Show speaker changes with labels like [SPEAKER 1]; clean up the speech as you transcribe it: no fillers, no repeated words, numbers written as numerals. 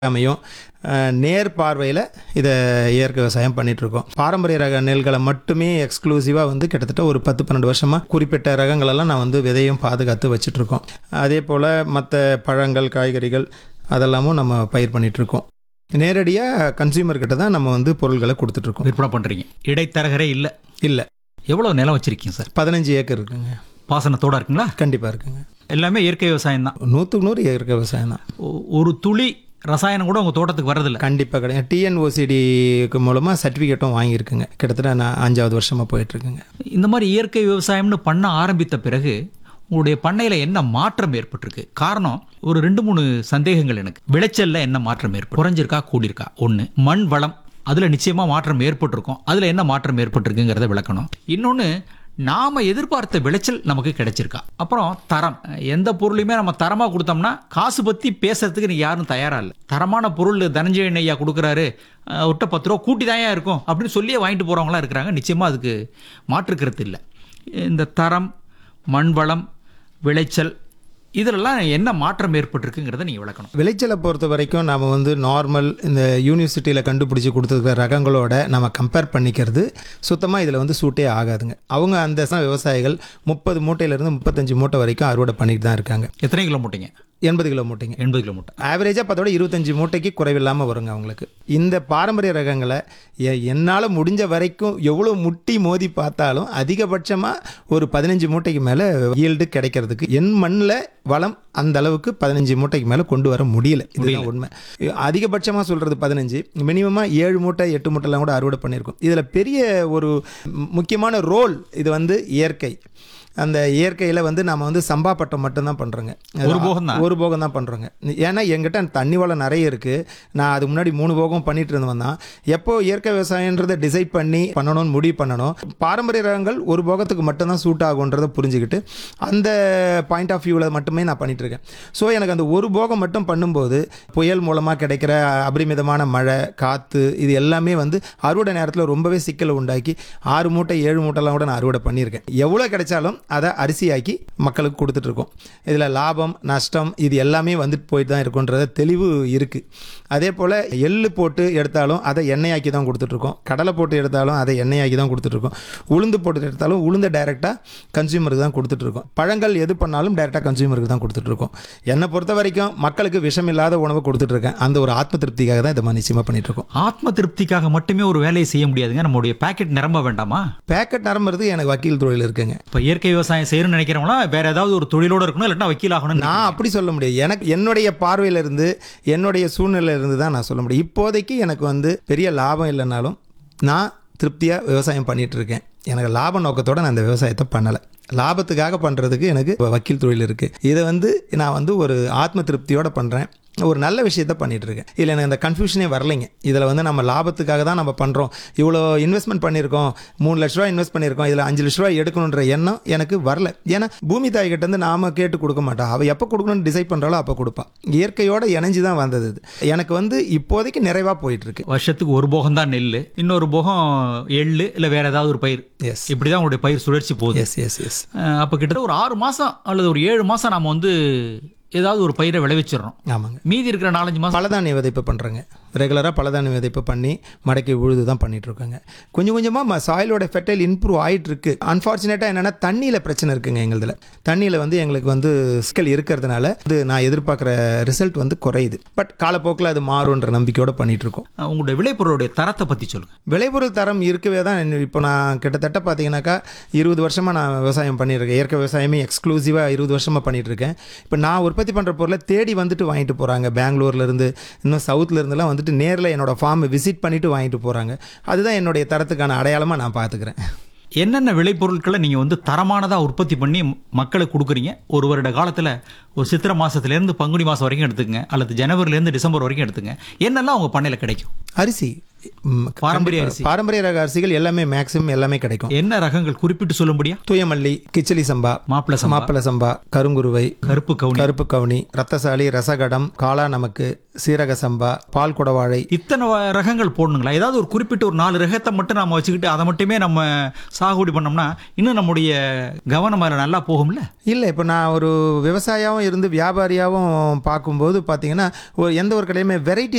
[SPEAKER 1] அமையும். நேர் பார்வையில் இதை இயற்கை விவசாயம் பண்ணிகிட்ருக்கோம். பாரம்பரிய ரக நெல்களை மட்டுமே எக்ஸ்க்ளூசிவாக வந்து கிட்டத்தட்ட ஒரு 10-12 வருஷமாக குறிப்பிட்ட ரகங்களெல்லாம் நான் வந்து விதையும் பாதுகாத்து வச்சிட்ருக்கோம். அதே போல் மற்ற பழங்கள், காய்கறிகள் அதெல்லாமும் நம்ம பயிர் பண்ணிகிட்ருக்கோம். நேரடியாக கன்சியூமர்கிட்ட தான் நம்ம வந்து பொருள்களை கொடுத்துட்ருக்கோம்.
[SPEAKER 2] விற்பனை பண்ணுறீங்க. இடைத்தரகரே இல்லை?
[SPEAKER 1] இல்லை.
[SPEAKER 2] எவ்வளோ நிலம் வச்சுருக்கீங்க சார்?
[SPEAKER 1] 15 ஏக்கர் இருக்குங்க.
[SPEAKER 2] பாசனத்தோடு இருக்குங்களா?
[SPEAKER 1] கண்டிப்பாக இருக்குங்க.
[SPEAKER 2] எல்லாமே இயற்கை விவசாயம் தான்.
[SPEAKER 1] 100க்கு 100 இயற்கை விவசாயம் தான்.
[SPEAKER 2] ஒரு துளி ரசாயனம் கூட உங்கள் தோட்டத்துக்கு வரதில்லை?
[SPEAKER 1] கண்டிப்பாக கிடையாது. டிஎன்ஓசிடிக்கு மூலமாக சர்டிஃபிகேட்டும் வாங்கியிருக்குங்க. கிட்டத்தட்ட நான் 5வது வருஷமாக போயிட்டுருக்குங்க.
[SPEAKER 2] இந்த மாதிரி இயற்கை விவசாயம்னு பண்ண ஆரம்பித்த பிறகு உங்களுடைய பண்ணையில் என்ன மாற்றம் ஏற்பட்டிருக்கு? காரணம் ஒரு 2-3 சந்தேகங்கள் எனக்கு. விளைச்சலில் என்ன மாற்றம் குறைஞ்சிருக்கா கூடியிருக்கா? ஒன்று, மண் வளம், அதில் நிச்சயமாக மாற்றம் ஏற்பட்டிருக்கும். அதில் என்ன மாற்றம் ஏற்பட்டிருக்குங்கிறத விளக்கணும். இன்னொன்று, நாம் எதிர்பார்த்த விளைச்சல் நமக்கு கிடைச்சிருக்கா? அப்புறம் தரம். எந்த பொருளையுமே நம்ம தரமாக கொடுத்தோம்னா காசு பற்றி பேசுறதுக்கு நீங்கள் யாரும் தயாராக இல்லை. தரமான பொருள் தனஞ்சயன் ஐயா கொடுக்குறாரு, விட்ட 10 ரூபா கூட்டி தாயா இருக்கும் அப்படின்னு சொல்லியே வாங்கிட்டு போகிறவங்களாம் இருக்கிறாங்க. நிச்சயமாக அதுக்கு மாற்றுக்கிறது இல்லை. இந்த தரம், மண் வளம், விளைச்சல், இதிலெல்லாம் என்ன மாற்றம் ஏற்பட்டிருக்குங்கிறத நீங்கள் விளக்கணும்.
[SPEAKER 1] விளைச்சலை பொறுத்த வரைக்கும் நம்ம வந்து நார்மல் இந்த யூனிவர்சிட்டியில் கண்டுபிடிச்சி கொடுத்துருக்கிற ரகங்களோட நம்ம கம்பேர் பண்ணிக்கிறது சுத்தமாக இதில் வந்து சூட்டே ஆகாதுங்க. அவங்க அந்த விவசாயிகள் 30 மூட்டையிலேருந்து 35 மூட்டை வரைக்கும் அறுவடை பண்ணிட்டு தான் இருக்காங்க.
[SPEAKER 2] எத்தனை கிலோ மூட்டைங்க?
[SPEAKER 1] 80 கிலோ மூட்டைங்க.
[SPEAKER 2] 80 கிலோ மூட்டை.
[SPEAKER 1] ஆவரேஜாக பார்த்தோட 25 மூட்டைக்கு குறைவில்லாமல் வருங்க அவங்களுக்கு. இந்த பாரம்பரிய ரகங்களை என்னால் முடிஞ்ச வரைக்கும் எவ்வளோ முட்டி மோதி பார்த்தாலும் அதிகபட்சமாக ஒரு 15 மூட்டைக்கு மேலே ஈல்டு கிடைக்கிறதுக்கு என் மண்ணில் வளம் அந்த அளவுக்கு 15 மூட்டைக்கு மேலே கொண்டு வர முடியல. இதுதான் உண்மை. அதிகபட்சமாக சொல்கிறது 15, மினிமமாக 7 மூட்டை 8 மூட்டைலாம் கூட அறுவடை பண்ணியிருக்கோம். இதில் பெரிய ஒரு முக்கியமான ரோல் இது வந்து இயற்கை. அந்த இயற்கையில் வந்து நம்ம வந்து சம்பா பட்டம் மட்டும்தான் பண்ணுறோங்க. ஒரு போகம் தான் பண்ணுறோங்க. ஏன்னா எங்கிட்ட தண்ணி வளம் நிறைய இருக்குது. நான் அதுக்கு முன்னாடி 3 போகம் பண்ணிட்டு இருந்தவன் தான். எப்போ இயற்கை விவசாயன்றதை டிசைட் பண்ணி பண்ணணும்னு முடிவு பண்ணணும். பாரம்பரிய ரகங்கள் ஒரு போகத்துக்கு மட்டும்தான் சூட் ஆகுன்றதை புரிஞ்சுக்கிட்டு அந்த பாயிண்ட் ஆஃப் வியூவில் மட்டுமே நான் பண்ணிகிட்ருக்கேன். ஸோ எனக்கு அந்த ஒரு போகம் மட்டும் பண்ணும்போது புயல் மூலமாக கிடைக்கிற அபரிமிதமான மழை, காற்று, இது எல்லாமே வந்து அறுவடை நேரத்தில் ரொம்பவே சிக்கலை உண்டாக்கி 6 மூட்டை 7 மூட்டைலாம் கூட நான் அறுவடை பண்ணியிருக்கேன். எவ்வளோ கிடைச்சாலும் அதை அரிசியாக்கி மக்களுக்கு கொடுத்துட்ருக்கோம். இதில் லாபம் நஷ்டம் இது எல்லாமே வந்துட்டு போயிட்டு தான் இருக்குன்றத தெளிவு இருக்குது. அதே போல் எள்ளு போட்டு எடுத்தாலும் அதை எண்ணெயாக்கி தான் கொடுத்துட்ருக்கோம். கடலை போட்டு எடுத்தாலும் அதை எண்ணெயாக்கி தான் கொடுத்துட்ருக்கோம். உளுந்து போட்டு எடுத்தாலும் உளுந்தை டைரெக்டாக கன்சியூமருக்கு தான் கொடுத்துட்ருக்கோம். பழங்கள் எது பண்ணாலும் டைரெக்டாக கன்சியூமருக்கு தான் கொடுத்துட்ருக்கோம். என்னை பொறுத்த வரைக்கும் மக்களுக்கு விஷம் இல்லாத உணவை கொடுத்துட்ருக்கேன். அந்த ஒரு ஆத்ம திருப்திக்காக தான் இதை நிச்சயமாக பண்ணிகிட்ருக்கோம்.
[SPEAKER 2] ஆத்ம திருப்திக்காக மட்டுமே ஒரு வேலையை செய்ய முடியாதுங்க. நம்மளுடைய பேக்கெட் நிரம்ப வேண்டாமா?
[SPEAKER 1] பேக்கெட் நிரம்புறது எனக்கு வக்கீல் தொழில் இருக்குங்க.
[SPEAKER 2] இப்போ இயற்கை விவசாயம் செய்யணும்னு நினைக்கிறவங்களா வேற ஏதாவது ஒரு தொழிலோடு இருக்கணும், இல்லைன்னா வக்கீல் ஆகணும்?
[SPEAKER 1] நான் அப்படி சொல்ல முடியாது. எனக்கு என்னுடைய பார்வையிலிருந்து என்னுடைய சூழ்நிலையிலிருந்து தான் நான் சொல்ல முடியும். இப்போதைக்கு எனக்கு வந்து பெரிய லாபம் இல்லைனாலும் நான் திருப்தியாக விவசாயம் பண்ணிகிட்டு இருக்கேன். எனக்கு லாப நோக்கத்தோடு நான் இந்த விவசாயத்தை பண்ணலை. லாபத்துக்காக பண்ணுறதுக்கு எனக்கு வக்கீல் தொழில் இருக்குது. இதை வந்து நான் வந்து ஒரு ஆத்ம திருப்தியோடு பண்ணுறேன். ஒரு நல்ல விஷயத்தை பண்ணிகிட்டு இருக்கேன். இதில் எனக்கு அந்த கன்ஃபியூஷனே வரலைங்க. இதில் வந்து நம்ம லாபத்துக்காக தான் நம்ம பண்ணுறோம், இவ்வளோ இன்வெஸ்ட்மெண்ட் பண்ணியிருக்கோம், 3 லட்ச ரூபா இன்வெஸ்ட் பண்ணியிருக்கோம், இதில் 5 லட்ச ரூபா எடுக்கணுன்ற எண்ணம் எனக்கு வரல. ஏன்னா பூமி தாய்கிட்டேருந்து நாம் கேட்டு கொடுக்க மாட்டோம். அவள் எப்போ கொடுக்கணும்னு டிசைட் பண்ணுறாலோ அப்போ கொடுப்பாள். இயற்கையோடு இணைஞ்சு தான் வந்தது இது. எனக்கு வந்து இப்போதைக்கு நிறைவாக போயிட்டுருக்கு.
[SPEAKER 2] வருஷத்துக்கு ஒரு போகம் தான் நெல், இன்னொரு போகம் எள்ளு, இல்லை வேறு ஏதாவது ஒரு பயிர்.
[SPEAKER 1] எஸ்,
[SPEAKER 2] இப்படி தான் உங்களுடைய பயிர் சுழற்சி போகுது.
[SPEAKER 1] S S S.
[SPEAKER 2] அப்போ கிட்டத்தட்ட ஒரு 6 மாதம் அல்லது ஒரு 7 மாதம் நம்ம வந்து ஏதாவது ஒரு பயிரை விளைவிச்சிடறோம்.
[SPEAKER 1] ஆமாங்க.
[SPEAKER 2] மீதி இருக்கிற 4-5 மாதம்
[SPEAKER 1] பலதானிய விதைப்பு பண்ணுறேங்க. ரெகுலராக பலதானிய விதைப்பு பண்ணி மடக்கி உழுது தான் பண்ணிகிட்ருக்கோங்க. கொஞ்சம் கொஞ்சமாக சாயிலோட ஃபெர்டைல் இம்ப்ரூவ் ஆகிட்டுருக்கு. அன்ஃபார்ச்சுனேட்டாக என்னென்னா தண்ணியில் பிரச்சனை இருக்குங்க. எங்களுதில் தண்ணியில் வந்து எங்களுக்கு வந்து சிக்கல் இருக்கிறதுனால இது நான் எதிர்பார்க்குற ரிசல்ட் வந்து குறையுது. பட் காலப்போக்கில் அது மாறுன்ற நம்பிக்கையோடு பண்ணிகிட்ருக்கோம்.
[SPEAKER 2] உங்களுடைய விளைபொருளுடைய தரத்தை பற்றி சொல்லுங்கள்.
[SPEAKER 1] விளைபொருள் தரம் இருக்கவே தான். இப்போ நான் கிட்டத்தட்ட பார்த்தீங்கன்னாக்கா 20 வருஷமாக நான் விவசாயம் பண்ணியிருக்கேன். இயற்கை விவசாயமே எக்ஸ்க்ளூசிவாக 20 வருஷமாக பண்ணிகிட்ருக்கேன். இப்போ நான் உற்பத்தி பண்ணுற பொருளை தேடி வந்துட்டு வாங்கிட்டு போகிறாங்க. பெங்களூர்லேருந்து இன்னும் சவுத்துலேருந்துலாம் வந்துட்டு நேரில் என்னோடய ஃபார்மை விசிட் பண்ணிவிட்டு வாங்கிட்டு போகிறாங்க. அதுதான் என்னுடைய தரத்துக்கான அடையாளமாக நான் பார்த்துக்கிறேன்.
[SPEAKER 2] என்னென்ன விளைபொருட்களை நீங்கள் வந்து தரமானதாக உற்பத்தி பண்ணி மக்களுக்கு கொடுக்குறீங்க? ஒரு வருட காலத்தில் ஒரு சித்திரை மாதத்துலேருந்து பங்குனி மாதம் வரைக்கும் எடுத்துக்கங்க, அல்லது ஜனவரிலேருந்து டிசம்பர் வரைக்கும் எடுத்துங்க. என்னெல்லாம் உங்கள் பண்ணையில் கிடைக்கும்?
[SPEAKER 1] அரிசி,
[SPEAKER 2] பாரம்பரிய அரிசி,
[SPEAKER 1] பாரம்பரிய ரக அரிசிகள் எல்லாமே மேக்ஸிமம் எல்லாமே கிடைக்கும்.
[SPEAKER 2] என்ன ரகங்கள் குறிப்பிட்டு சொல்ல முடியும்?
[SPEAKER 1] தூயமல்லி, கிச்சலி சம்பா, மாப்பிள சம்பா, கருங்குருவை, கருப்பு கவுனி, ரத்தசாலி, ரசகடம், காளா நமக்கு, சீரக சம்பா, பால் குடவாழை,
[SPEAKER 2] இத்தனை ரகங்கள் போடணுங்களா? ஏதாவது ஒரு குறிப்பிட்ட ஒரு 4 ரகத்தை மட்டும் நம்ம வச்சுக்கிட்டு அதை மட்டுமே நம்ம சாகுபடி பண்ணோம்னா இன்னும் நம்முடைய கவனம் அதில் நல்லா போகும்ல?
[SPEAKER 1] இல்லை, இப்போ நான் ஒரு விவசாயியாகவும் இருந்து வியாபாரியாகவும் பார்க்கும்போது பார்த்தீங்கன்னா எந்த ஒரு கடையுமே வெரைட்டி